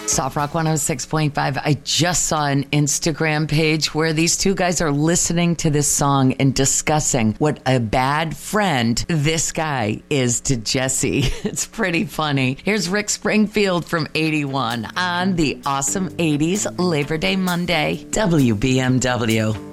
Soft Rock 106.5. I just saw an Instagram page where these two guys are listening to this song and discussing what a bad friend this guy is to Jesse. It's pretty funny. Here's Rick Springfield from 81 on the awesome 80s Labor Day Monday, WBMW.